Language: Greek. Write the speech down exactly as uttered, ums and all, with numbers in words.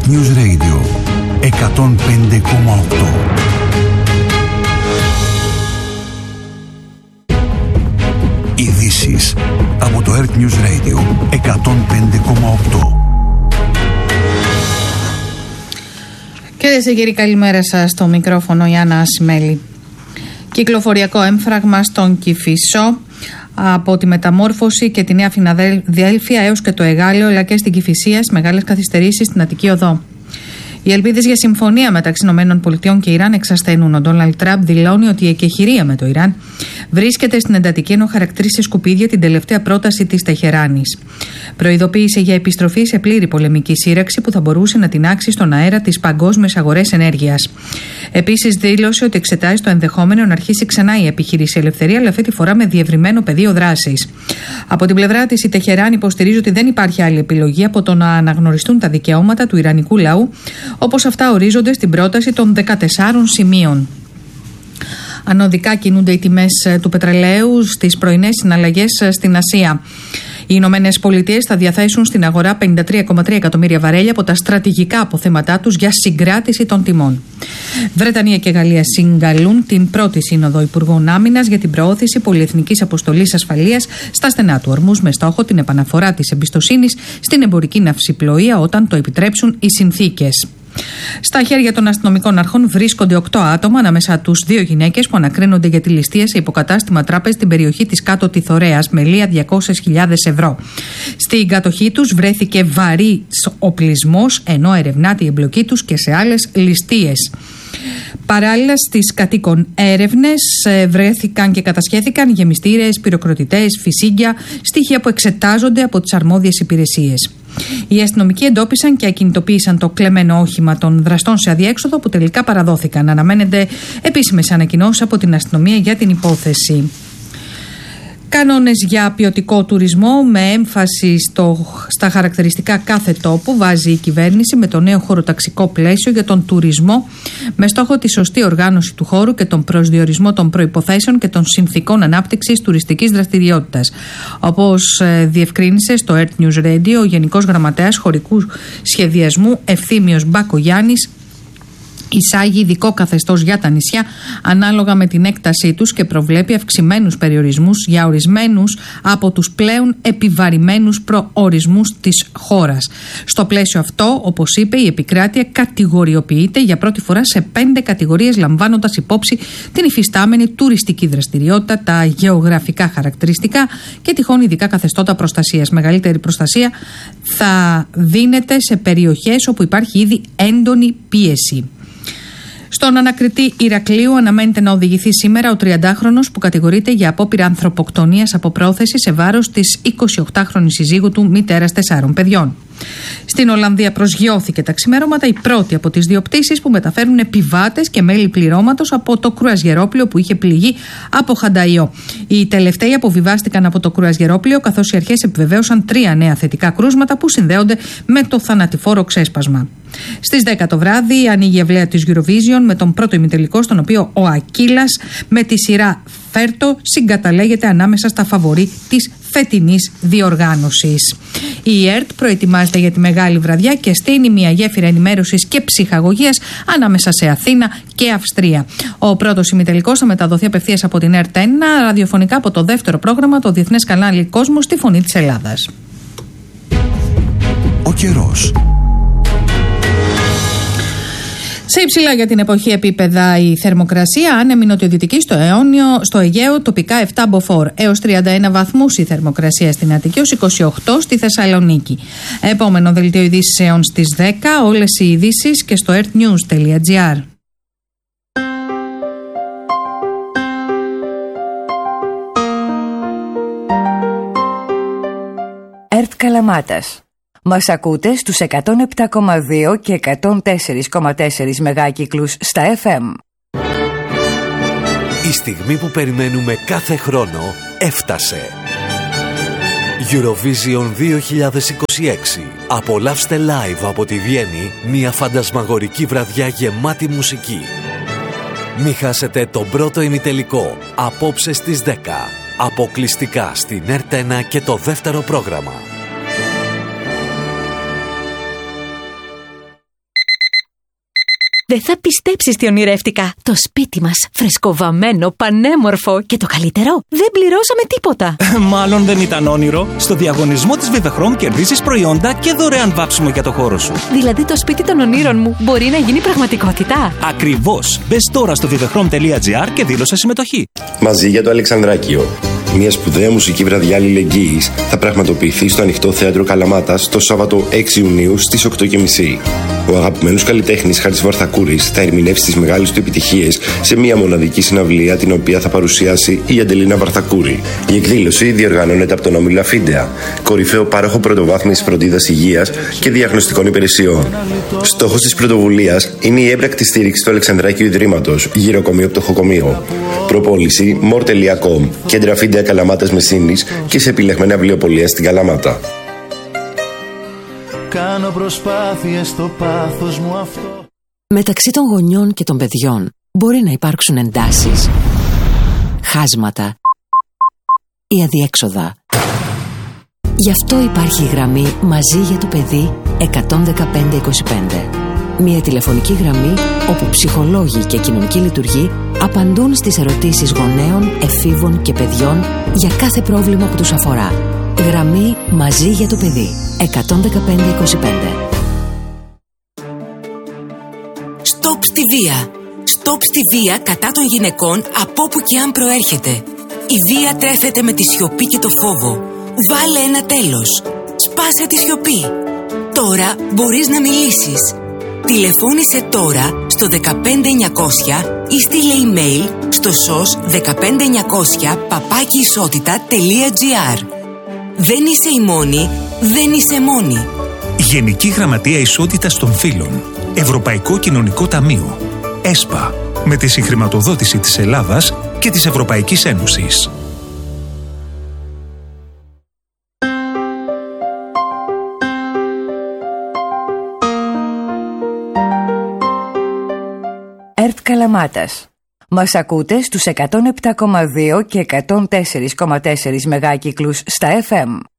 Earth News Radio εκατόν πέντε κόμμα οκτώ. Ειδήσεις από το Earth News Radio εκατόν πέντε κόμμα οκτώ. Κυρίες και κύριοι, καλημέρα σας. Στο μικρόφωνο Ιάννα Ασημέλη. Κυκλοφοριακό έμφραγμα στον Κηφισό, από τη Μεταμόρφωση και τη Νέα Φιναδέλφια έως και το Εγάλεο, αλλά και στην Κηφισία, μεγάλες καθυστερήσεις στην Αττική Οδό. Οι ελπίδες για συμφωνία μεταξύ ΗΠΑ και Ιράν εξασθενούν. Ο Ντόναλντ Τραμπ δηλώνει ότι η εκεχηρία με το Ιράν βρίσκεται στην εντατική, ενώ χαρακτήρισε σκουπίδια την τελευταία πρόταση της Τεχεράνης. Προειδοποίησε για επιστροφή σε πλήρη πολεμική σύραξη που θα μπορούσε να τινάξει στον αέρα τις παγκόσμιες αγορές ενέργειας. Επίσης, δήλωσε ότι εξετάζει το ενδεχόμενο να αρχίσει ξανά η επιχείρηση Ελευθερία, αλλά αυτή τη φορά με διευρυμένο πεδίο δράσης. Από την πλευρά της, η Τεχεράνη υποστηρίζει ότι δεν υπάρχει άλλη επιλογή από το να αναγνωριστούν τα δικαιώματα του ιρανικού λαού, όπως αυτά ορίζονται στην πρόταση των δεκατεσσάρων σημείων. Ανωδικά κινούνται οι τιμές του πετρελαίου στις πρωινές συναλλαγές στην Ασία. Οι Ηνωμένες Πολιτείες θα διαθέσουν στην αγορά πενήντα τρία κόμμα τρία εκατομμύρια βαρέλια από τα στρατηγικά αποθέματά τους για συγκράτηση των τιμών. Βρετανία και Γαλλία συγκαλούν την πρώτη σύνοδο Υπουργών Άμυνας για την προώθηση πολυεθνικής αποστολής ασφαλείας στα στενά του Ορμούζ, με στόχο την επαναφορά της εμπιστοσύνης στην εμπορική ναυσιπλοεία όταν το επιτρέψουν οι συνθήκες. Στα χέρια των αστυνομικών αρχών βρίσκονται οκτώ άτομα, ανάμεσα τους δύο γυναίκες που ανακρίνονται για τη ληστεία σε υποκατάστημα τράπεζα στην περιοχή της Κάτω Τιθωρέας, με λία διακόσιες χιλιάδες ευρώ. Στην κατοχή τους βρέθηκε βαρύς οπλισμός, ενώ ερευνάται η εμπλοκή τους και σε άλλες ληστείες. Παράλληλα, στις κατοίκων έρευνες βρέθηκαν και κατασχέθηκαν γεμιστήρες, πυροκροτητές, φυσίγγια, στοιχεία που εξετάζονται από τις αρμόδιες υπηρεσίες. Οι αστυνομικοί εντόπισαν και ακινητοποίησαν το κλεμμένο όχημα των δραστών σε αδιέξοδο, που τελικά παραδόθηκαν. Αναμένεται επίσημες ανακοινώσεις από την αστυνομία για την υπόθεση. Κανόνες για ποιοτικό τουρισμό με έμφαση στο, στα χαρακτηριστικά κάθε τόπου βάζει η κυβέρνηση με το νέο χωροταξικό πλαίσιο για τον τουρισμό, με στόχο τη σωστή οργάνωση του χώρου και τον προσδιορισμό των προϋποθέσεων και των συνθηκών ανάπτυξης τουριστικής δραστηριότητας. Όπως ε, διευκρίνησε στο Earth News Radio ο Γενικός Γραμματέας Χωρικού Σχεδιασμού Ευθύμιος Μπακογιάννης, εισάγει ειδικό καθεστώς για τα νησιά ανάλογα με την έκτασή τους και προβλέπει αυξημένους περιορισμούς για ορισμένους από τους πλέον επιβαρημένους προορισμούς της χώρας. Στο πλαίσιο αυτό, όπως είπε, η επικράτεια κατηγοριοποιείται για πρώτη φορά σε πέντε κατηγορίες, λαμβάνοντας υπόψη την υφιστάμενη τουριστική δραστηριότητα, τα γεωγραφικά χαρακτηριστικά και τυχόν ειδικά καθεστώτα προστασίας. Μεγαλύτερη προστασία θα δίνεται σε περιοχές όπου υπάρχει ήδη έντονη πίεση. Στον ανακριτή Ηρακλείου αναμένεται να οδηγηθεί σήμερα ο τριαντάχρονος που κατηγορείται για απόπειρα ανθρωποκτονίας από πρόθεση σε βάρος της εικοσιοκτάχρονης συζύγου του, μητέρας τεσσάρων παιδιών. Στην Ολλανδία προσγειώθηκε τα ξημέρωματα η πρώτη από τις δύο πτήσεις που μεταφέρουν επιβάτες και μέλη πληρώματος από το κρουαζιερόπλοιο που είχε πληγεί από χανταϊό. Οι τελευταίοι αποβιβάστηκαν από το κρουαζιερόπλοιο, καθώς οι αρχές επιβεβαίωσαν τρία νέα θετικά κρούσματα που συνδέονται με το θανατηφόρο ξέσπασμα. Στις δέκα το βράδυ ανοίγει η αυλαία της Eurovision με τον πρώτο ημιτελικό, στον οποίο ο Ακύλας με τη σειρά Φέρτο συγκαταλέγεται ανάμεσα στα φαβορί της φετινής διοργάνωσης. Η ΕΡΤ προετοιμάζεται για τη μεγάλη βραδιά και στείνει μια γέφυρα ενημέρωσης και ψυχαγωγίας ανάμεσα σε Αθήνα και Αυστρία. Ο πρώτος ημιτελικός θα μεταδοθεί απευθείας από την ΕΡΤ ένα, ραδιοφωνικά από το δεύτερο πρόγραμμα, το Διεθνές Κανάλι Κόσμος, στη Φωνή της Ελλάδας. Ο καιρός. Σε υψηλά για την εποχή επίπεδα η θερμοκρασία, άνεμη νοτιοδυτική στο, αιώνιο, στο Αιγαίο, τοπικά επτά μποφόρ έως τριάντα ένα βαθμούς η θερμοκρασία στην Αττική, ως είκοσι οκτώ στη Θεσσαλονίκη. Επόμενο δελτίο ειδήσεων στις δέκα, όλες οι ειδήσεις και στο earthnews τελεία gr. ΕΡΤ Καλαμάτας. Μας ακούτε στους εκατόν επτά κόμμα δύο και εκατόν τέσσερα κόμμα τέσσερα μεγάκυκλους στα εφ εμ. Η στιγμή που περιμένουμε κάθε χρόνο έφτασε. Eurovision δύο χιλιάδες είκοσι έξι. Απολαύστε live από τη Βιέννη μια φαντασμαγορική βραδιά γεμάτη μουσική. Μη χάσετε τον πρώτο ημιτελικό απόψε στις δέκα. Αποκλειστικά στην ΕΡΤ ένα και το δεύτερο πρόγραμμα. Δεν θα πιστέψεις τι ονειρεύτηκα. Το σπίτι μας, φρεσκοβαμμένο, πανέμορφο και το καλύτερο, δεν πληρώσαμε τίποτα. Μάλλον δεν ήταν όνειρο. Στο διαγωνισμό της Vivechrom κερδίζεις προϊόντα και δωρεάν βάψιμο για το χώρο σου. Δηλαδή το σπίτι των ονείρων μου μπορεί να γίνει πραγματικότητα. Ακριβώς. Μπες τώρα στο vivechrom τελεία gr και δήλωσε συμμετοχή. Μαζί για το Αλεξανδράκιο. Μια σπουδαία μουσική βραδιά αλληλεγγύης θα πραγματοποιηθεί στο Ανοιχτό Θέατρο Καλαμάτας το Σάββατο έξι Ιουνίου στις οκτώ και μισή. Ο αγαπημένος καλλιτέχνης Χάρης Βαρθακούρης θα ερμηνεύσει τις μεγάλες του επιτυχίες σε μια μοναδική συναυλία την οποία θα παρουσιάσει η Αντελίνα Βαρθακούρη. Η εκδήλωση διοργανώνεται από τον Όμιλο Αφίντεα, κορυφαίο πάροχο πρωτοβάθμιας φροντίδας υγείας και διαγνωστικών υπηρεσιών. Στόχος της πρωτοβουλίας είναι η έμπρακτη στήριξη του Αλεξανδράκιου Ιδρύματος, γυροκομείο πτωχοκομείο. Προπόληση μορ τελεία κομ, κέντρα Αφίντεα Καλαμάτας Μεσίνης και σε επιλεγμένα βιβλιοπωλεία στην Καλαμάτα. Κάνω προσπάθειες στο πάθος μου αυτό. Μεταξύ των γονιών και των παιδιών μπορεί να υπάρξουν εντάσεις, χάσματα ή αδιέξοδα. Γι' αυτό υπάρχει η γραμμή Μαζί για το παιδί εκατόν δεκαπέντε είκοσι πέντε. Μια τηλεφωνική γραμμή όπου ψυχολόγοι και κοινωνικοί λειτουργοί απαντούν στις ερωτήσεις γονέων, εφήβων και παιδιών για κάθε πρόβλημα που τους αφορά. Γραμμή Μαζί για το παιδί εκατόν δεκαπέντε είκοσι πέντε. Στοπ στη βία. Στοπ στη βία κατά των γυναικών από όπου και αν προέρχεται. Η βία τρέφεται με τη σιωπή και το φόβο. Βάλε ένα τέλος. Σπάσε τη σιωπή. Τώρα μπορείς να μιλήσεις. Τηλεφώνησε τώρα στο δεκαπέντε εννιακόσια ή στείλε email στο σος δεκαπέντε εννιακόσια παπάκι ισότητα τελεία gr. Δεν είσαι η μόνη, δεν είσαι μόνη. Γενική Γραμματεία Ισότητας των Φύλων. Ευρωπαϊκό Κοινωνικό Ταμείο. ΕΣΠΑ. Με τη συγχρηματοδότηση της Ελλάδας και της Ευρωπαϊκής Ένωσης. ΕΡΤ Καλαμάτας. Μας ακούτε στους εκατόν επτά κόμμα δύο και εκατόν τέσσερα κόμμα τέσσερα μεγάκυκλους στα εφ εμ.